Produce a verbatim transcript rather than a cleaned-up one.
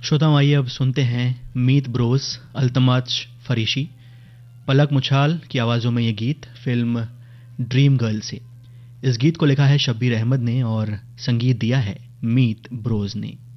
श्रोताओं, आइए अब सुनते हैं मीत ब्रोस अल्तमाच फरीशी, पलक मुछाल की आवाज़ों में ये गीत फिल्म ड्रीम गर्ल से। इस गीत को लिखा है शब्बीर अहमद ने और संगीत दिया है मीत ब्रोस ने।